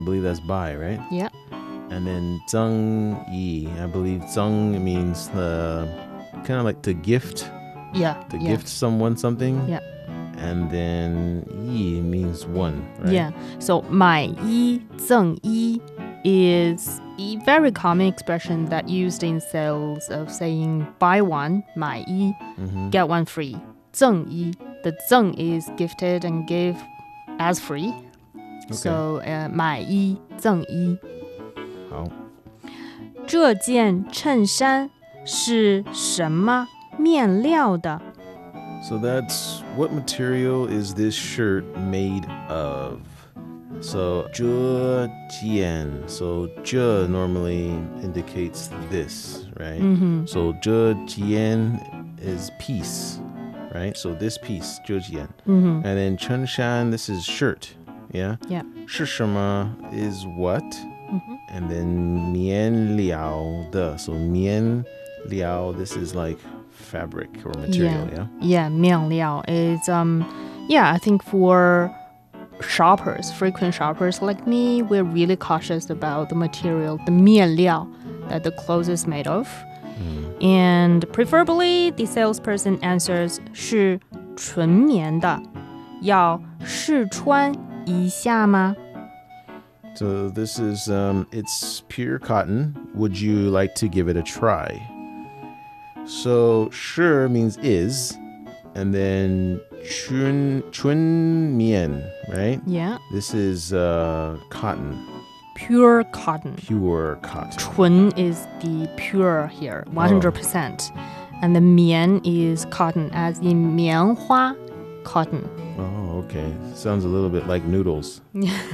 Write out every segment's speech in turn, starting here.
I believe that's buy, right? Yeah. And then 赠yi, I believe 赠 means kind of like to gift, Yeah. to gift someone something. Yeah. And then yi means one, right? Yeah. So 买一赠一 is a very common expression that used in sales of saying buy one, 买一, get one free. 赠一. The 赠 is gifted and give as free. Okay. So 买一赠一. 好。 这件衬衫是什么面料的? So that's what material is this shirt made of? So 这件. So 这 normally indicates this, right? So 这件 is piece, right? So this piece 这件. And then 衬衫, this is shirt, yeah? Yeah. 是什么 is what? And then 面料的. So 面料, this is like fabric or material, yeah? Yeah, 面料 is I think for shoppers, frequent shoppers like me, we're really cautious about the material, the 面料 that the clothes is made of. And preferably the salesperson answers 是纯棉的，要试穿一下吗? So this is, it's pure cotton. Would you like to give it a try? So 是 means is, and then 纯棉, right? Yeah, This is cotton, pure cotton. pure cotton. 纯 is the pure here, 100%. And the 棉 is cotton, as in 棉花 cotton. Oh, okay. Sounds a little bit like noodles.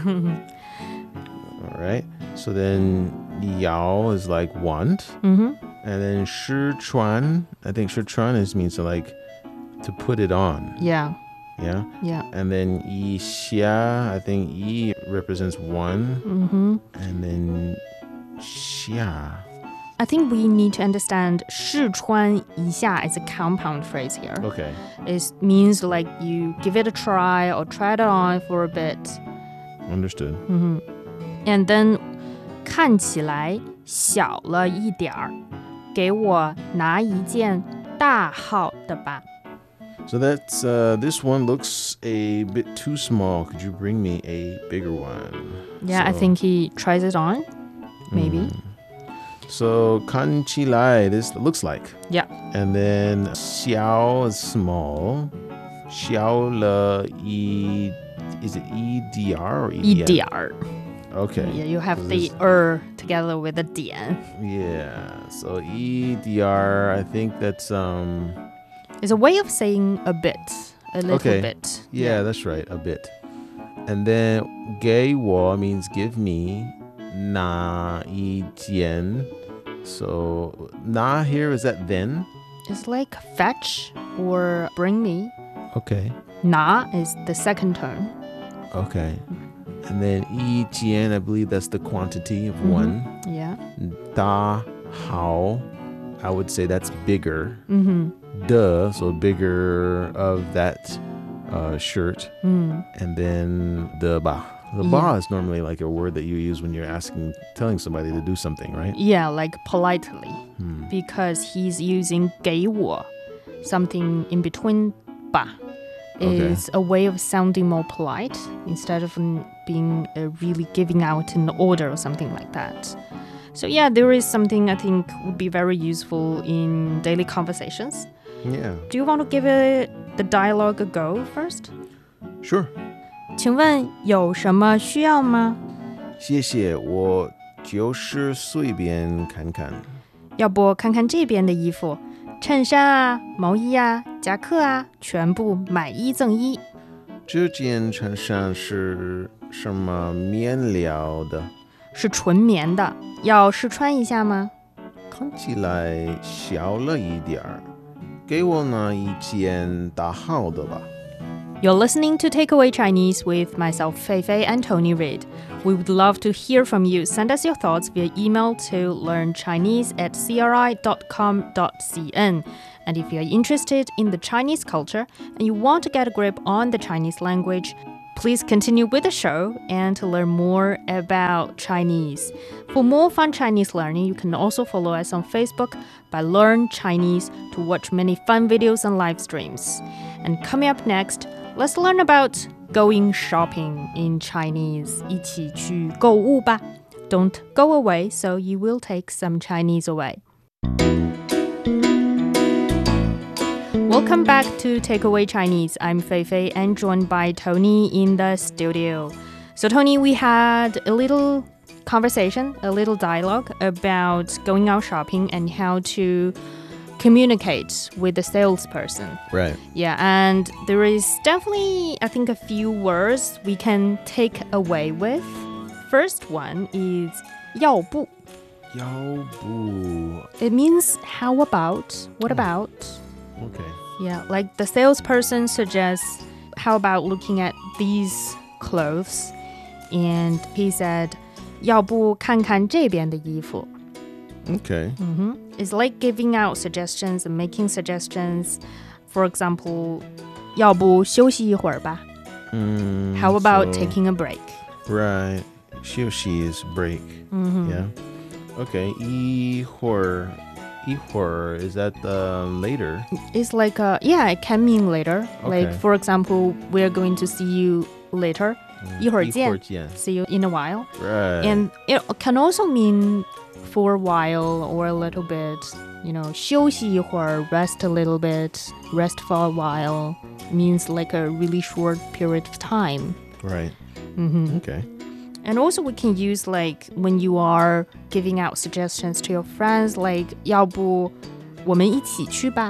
All right. So then 要 is like want. And then 试穿, I think 试穿 means to put it on. Yeah, Yeah. yeah. And then 一下, I think 一 represents one. And then 下. I think we need to understand 试穿一下 is a compound phrase here. Okay. It means like you give it a try or try it on for a bit. Understood. And then 看起来小了一点儿，给我拿一件大号的吧。 So that's this one looks a bit too small. Could you bring me a bigger one? Yeah, I So- think he tries it on, maybe. So 看起来, this looks like. Yeah. And then 小 is small. 小了 e, is it EDR or 一 EDN? 点儿. Okay. Yeah, you have So the this- together with the 点. Yeah. So EDR, I think that's It's a way of saying a bit, a little Okay. bit. yeah, that's right, a bit. And then 给我 means give me. 拿一件. So 拿 here, is that then? It's like fetch or bring me. Okay. 拿 is the second tone. Okay. And then 一件, I believe that's the quantity of one. Yeah. 大号, I would say that's bigger. Duh, so bigger of that shirt. And then the ba. The ba is normally like a word that you use when you're telling somebody to do something, right? Yeah, like politely. Because he's using 给我, something in between 吧. Okay. It's a way of sounding more polite instead of being really giving out an order or something like that. So yeah, there is something I think would be very useful in daily conversations. Yeah. Do you want to give it the dialogue a go first? Sure. 请问有什么需要吗？ 谢谢，我就是随便看看。 要不看看这边的衣服，衬衫啊、毛衣啊、夹克啊，全部买一赠一。 这件衬衫是什么面料的？ 是纯棉的，要试穿一下吗？ 看起来小了一点儿，给我拿一件大号的吧。 You're listening to Takeaway Chinese with myself, Fei Fei, and Tony Reid. We would love to hear from you. Send us your thoughts via email to learnchinese@cri.com.cn. And if you're interested in the Chinese culture and you want to get a grip on the Chinese language, please continue with the show and to learn more about Chinese. For more fun Chinese learning, you can also follow us on Facebook by Learn Chinese to watch many fun videos and live streams. And coming up next, let's learn about going shopping in Chinese. 一起去购物吧. Don't go away, so you will take some Chinese away. Welcome back to Takeaway Chinese. I'm Fei Fei and joined by Tony in the studio. So Tony, we had a little conversation, a little dialogue about going out shopping and how to communicate with the salesperson. Right. Yeah, and there is definitely, I think, a few words we can take away with. First one is 要不. 要不. It means how about, what about. Okay. Yeah, like the salesperson suggests, how about looking at these clothes? And he said, 要不看看这边的衣服. Okay. It's like giving out suggestions and making suggestions. For example, 要不休息一会儿吧? How about taking a break? Right. 休息 is break. Yeah. Okay. 一会儿, is that later? It's like, yeah, it can mean later. Okay. Like, for example, we're going to see you later. 一会儿见. 一会儿见. See you in a while. Right. And it can also mean for a while or a little bit, 休息一会儿, rest a little bit, rest for a while. Means like a really short period of time. Right. Okay. And also we can use like when you are giving out suggestions to your friends, like 要不我们一起去吧?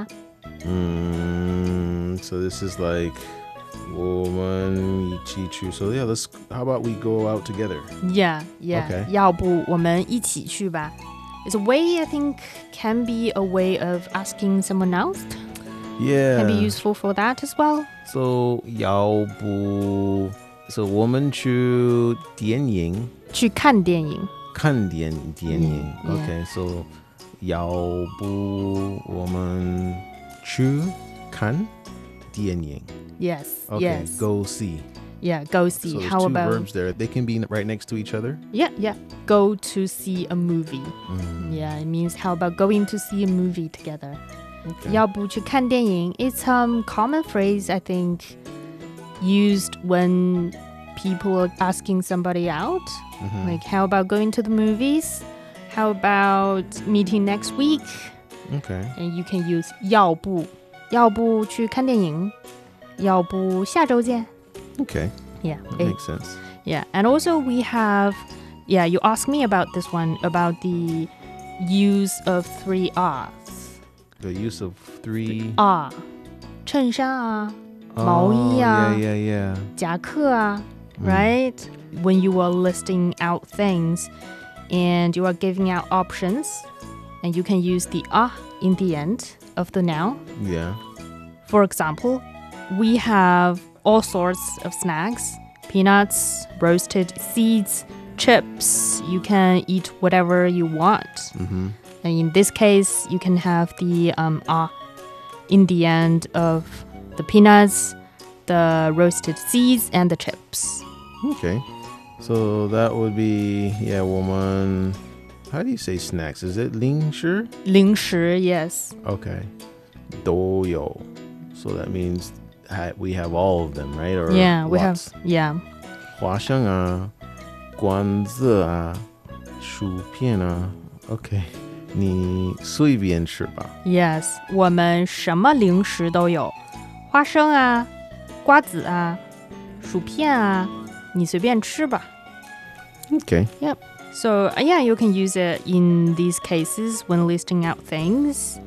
So this is like 我们一起去. So yeah, how about we go out together? Yeah. Okay. 要不我们一起去吧? It's a way I think can be a way of asking someone else. Yeah. Can be useful for that as well. So 要不 So 我们去电影去看电影看电影 Yeah. Okay, so 要不我们去看电影 Yes. Okay, Yes. go see. Yeah, go see. So there's How two about verbs there. They can be right next to each other. Yeah. Go to see a movie. Yeah, it means how about going to see a movie together? Okay. 要不去看电影 It's a common phrase, I think, used when people are asking somebody out. Like, how about going to the movies? How about meeting next week? Okay. And you can use 要不去看电影要不下周见 Okay. Yeah. That makes sense. Yeah. And also we have, you asked me about this one, about the use of 3 R's. The use of 3 R. 衬衫啊 毛衣啊 Yeah. 夹克啊 right? When you are listing out things and you are giving out options and you can use the in the end of the noun. Yeah. For example, we have all sorts of snacks, peanuts, roasted seeds, chips. You can eat whatever you want. And in this case, you can have the in the end of the peanuts, the roasted seeds, and the chips. Okay. So that would be,我们 how do you say snacks? Is it 零食? 零食, yes. Okay. 都有. So that means we have all of them, right? Or Yeah, we lots. have, yeah. 花生啊瓜子啊薯片啊 Okay. 你随便吃吧 Yes, 我们什么零食都有花生啊瓜子啊薯片啊你随便吃吧 Okay. Yep. So, you can use it in these cases when listing out things.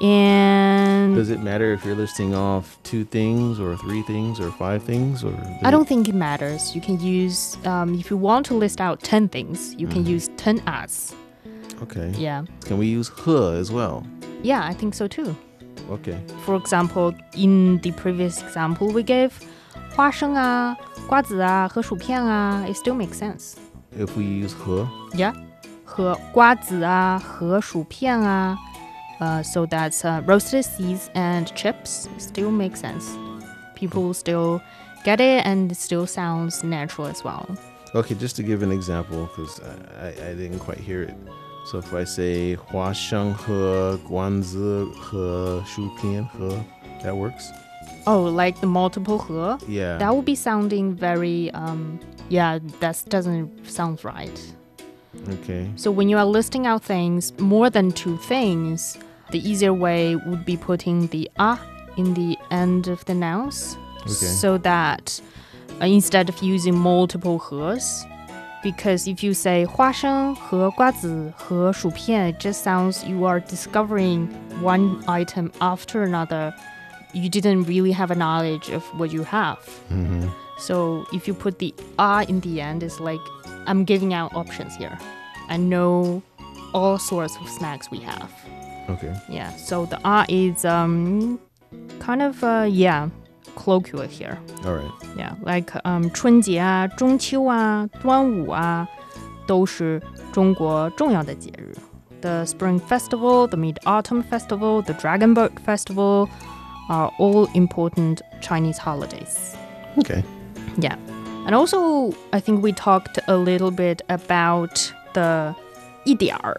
And Does it matter if you're listing off 2 things or 3 things or 5 things? Or I don't think it matters. You can use, if you want to list out 10 things, you can use 10 as. Okay. Yeah. Can we use 和 as well? Yeah, I think so too. Okay. For example, in the previous example we gave, 花生啊瓜子啊和薯片啊 it still makes sense. If we use 和 Yeah. 和瓜子啊和薯片啊so that's roasted seeds and chips still make sense. People still get it, and it still sounds natural as well. Okay, just to give an example, because I didn't quite hear it. So if I say 花生和馆子和薯片和, that works? Oh, like the multiple 和? Yeah. That would be sounding very, yeah, that doesn't sound right. Okay. So when you are listing out things, more than two things, the easier way would be putting the a in the end of the nouns. Okay. So that instead of using multiple 和s, because if you say 花生和瓜子和薯片, it just sounds you are discovering one item after another. You didn't really have a knowledge of what you have. Mm-hmm. So if you put the a in the end, it's like I'm giving out options here. I know all sorts of snacks we have. Okay. Yeah, so the a is kind of, yeah, colloquial here. All right. Yeah, like 春节啊、中秋啊、端午啊，都是中国重要的节日。The Spring Festival, the Mid-Autumn Festival, the Dragon Boat Festival are all important Chinese holidays. Okay. Yeah. And also, I think we talked a little bit about the 一点儿.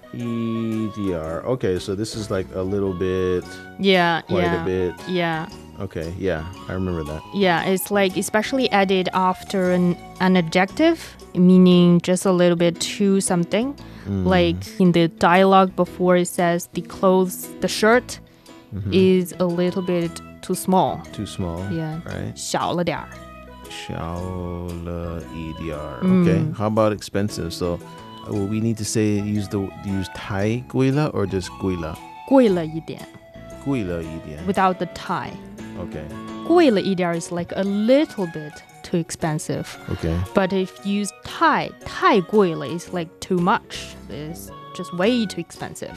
EDR. Okay, so this is like a little bit, Yeah, quite yeah. a bit. Yeah. Okay, yeah, I remember that. Yeah, it's like especially added after an adjective, meaning just a little bit to something. Like in the dialogue before, it says the clothes, the shirt is a little bit too small. Too small. Yeah. Right? 小了点儿. 小了一点儿. Okay. How about expensive? So we need to say use太贵了 or just 贵了? 贵了一点. 贵了一点. Without the tie. Okay. 贵了一点 is like a little bit too expensive. Okay. But if you use 太贵了 is like too much. It's just way too expensive.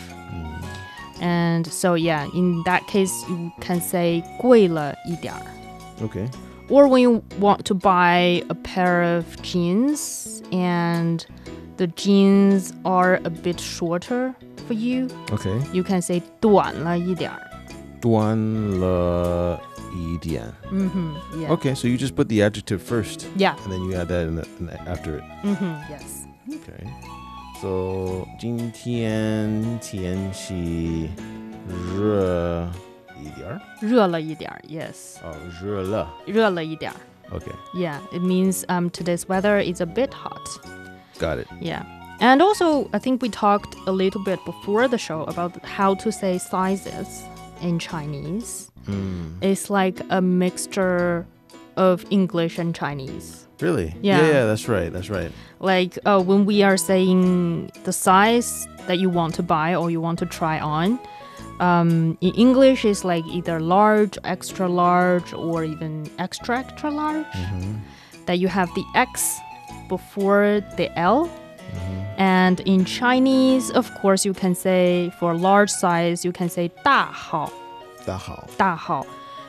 And so yeah, in that case you can say 贵了一点. Okay. Or when you want to buy a pair of jeans and the jeans are a bit shorter for you, Okay. you can say 短了一点. 短了一点. Yeah. Okay, so you just put the adjective first. Yeah. And then you add that after it. Yes. Okay. So 今天天气热一点儿. 热了一点, yes. Oh, 热了. 热了一点. Okay. Yeah, it means today's weather is a bit hot. Got it. Yeah. And also, I think we talked a little bit before the show about how to say sizes in Chinese. It's like a mixture of English and Chinese. Really? Yeah. Yeah, that's right. That's right. Like when we are saying the size that you want to buy or you want to try on, in English it's like either large, extra large, or even extra large. That you have the X before the L. And in Chinese, of course, you can say for large size, you can say 大号. 大号. 大号.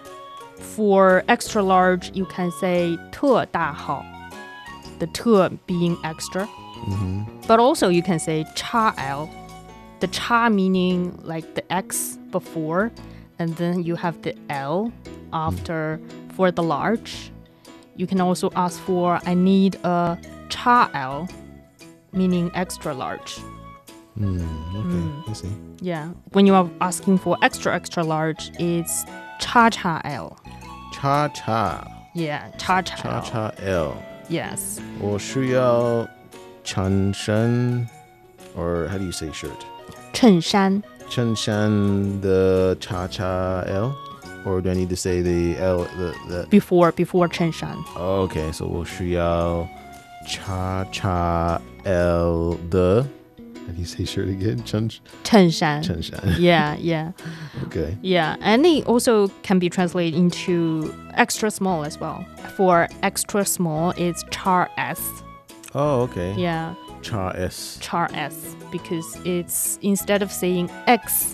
For extra large, you can say 特大号. The 特 being extra. But also you can say XL. The 叉 meaning like the X before, and then you have the L after for the large. You can also ask for I need a XL, meaning extra large. Okay, I see. Yeah. When you are asking for extra large, it's 叉叉L. 叉叉. Yeah, 叉叉L. 叉叉 L. Yes. 我需要衬衫 or how do you say shirt? 衬衫. 衬衫的叉叉 L? Or do I need to say the L? The Before 衬衫. Okay, so 我需要叉叉 L 的 how do you say shirt again? 衬衫. 衬衫. Yeah, yeah. Okay. Yeah, and it also can be translated into extra small as well. For extra small, it's XS. Oh, okay. Yeah, Char S. XS, because it's instead of saying X,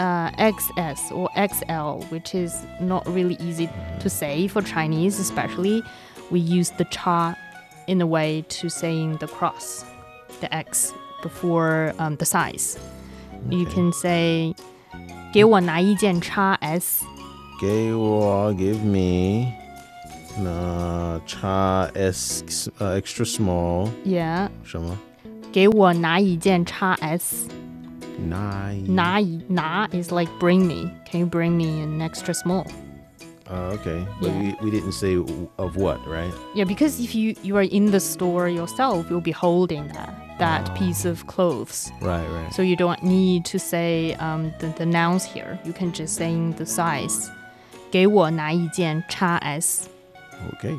XS or XL, which is not really easy to say for Chinese, especially, we use the cha in a way to saying the cross, the X before the size. You can say 给我拿一件XS. Give me Cha S extra small. Yeah. 什么？ 给我拿一件 XS. 拿 is like bring me. Can you bring me an extra small? Okay. But Yeah. we didn't say of what, right? Yeah, because if you are in the store yourself, you'll be holding that piece of clothes. Right. So you don't need to say the nouns here. You can just say in the size. 给我拿一件 XS. Okay.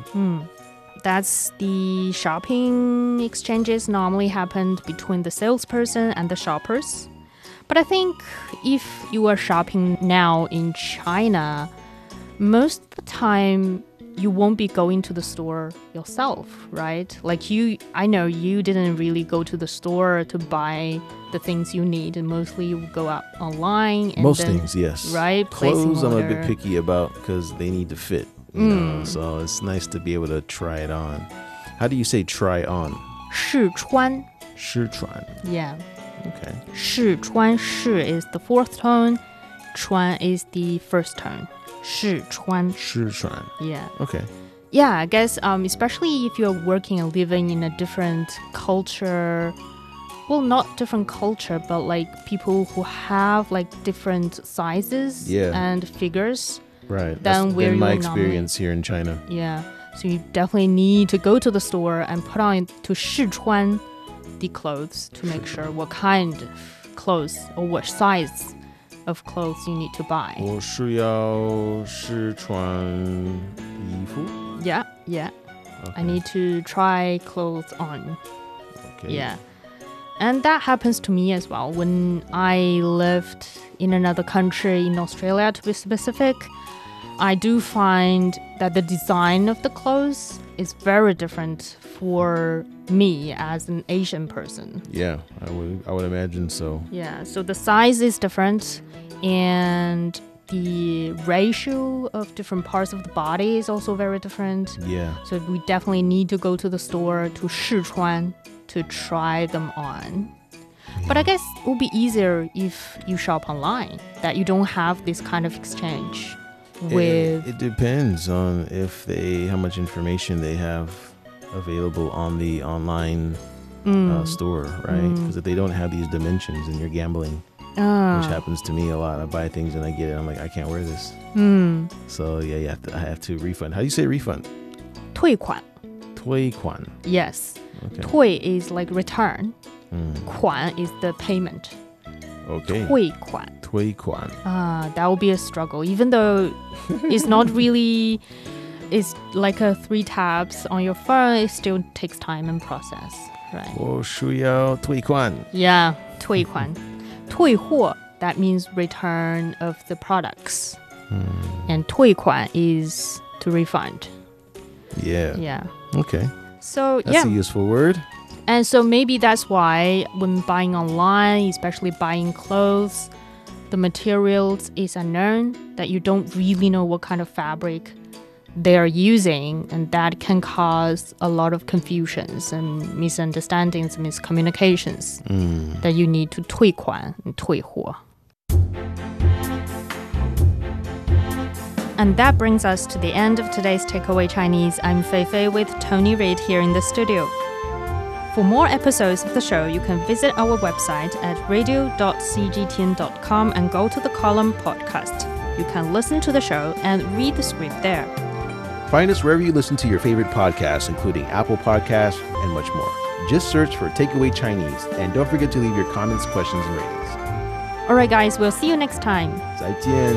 That's the shopping exchanges normally happened between the salesperson and the shoppers. But I think if you are shopping now in China, most of the time you won't be going to the store yourself, right? Like I know you didn't really go to the store to buy the things you need, and mostly you go out online. And Most then, things, yes. right? Clothes Placing I'm a order. bit picky about because they need to fit. You know, so it's nice to be able to try it on. How do you say try on? 试穿. 试穿. Yeah. Okay. 试穿, 试 is the fourth tone, 穿 is the first tone. 试穿. 试穿. Yeah. Okay. Yeah, I guess especially if you're working and living in a different culture, well, not different culture, but like people who have like different sizes and figures. Right. Than That's where been my you'll experience here in China. Yeah. So you definitely need to go to the store and put on to 试穿 the clothes to make sure what kind of clothes or what size of clothes you need to buy. 我是要试穿衣服. Yeah. Okay. I need to try clothes on. Okay. Yeah. And that happens to me as well. When I lived in another country, in Australia to be specific, I do find that the design of the clothes is very different for me as an Asian person. Yeah, I would imagine so. Yeah, so the size is different and the ratio of different parts of the body is also very different. Yeah. So we definitely need to go to the store to 试穿 to try them on. But I guess it will be easier if you shop online, that you don't have this kind of exchange with... It depends on how much information they have available on the online store, right? Because if they don't have these dimensions and you're gambling, which happens to me a lot. I buy things and I get it. I'm like, I can't wear this. So yeah, I have to refund. How do you say refund? 退款. 退款. Yes. Okay. 退 is like return. 款 is the payment. Okay. 退款. 退款. That will be a struggle, even though it's not really, it's like 3 tabs on your phone, it still takes time and process, right? 我需要退款. Yeah, 退款. 退货, that means return of the products. And 退款 is to refund. Yeah. Yeah. Okay. So, That's a useful word. And so maybe that's why when buying online, especially buying clothes, the materials is unknown, that you don't really know what kind of fabric they're using, and that can cause a lot of confusions and misunderstandings, miscommunications that you need to 退款 and 退货. And that brings us to the end of today's Takeaway Chinese. I'm Fei Fei with Tony Reid here in the studio. For more episodes of the show, you can visit our website at radio.cgtn.com and go to the column podcast. You can listen to the show and read the script there. Find us wherever you listen to your favorite podcasts, including Apple Podcasts and much more. Just search for Takeaway Chinese, and don't forget to leave your comments, questions, and ratings. All right, guys, we'll see you next time. 再见.